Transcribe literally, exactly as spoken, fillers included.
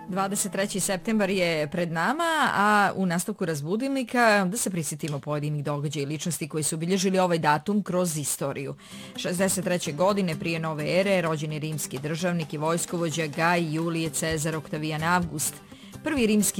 dvadeset treći septembar je pred nama, a u nastavku Razbudilnika da se prisjetimo pojedinih događaja i ličnosti koji su obilježili ovaj datum kroz istoriju. šezdeset treće godine prije nove ere rođen je rimski državnik i vojskovođa Gaj Julije Cezar Oktavijan Avgust, prvi rimski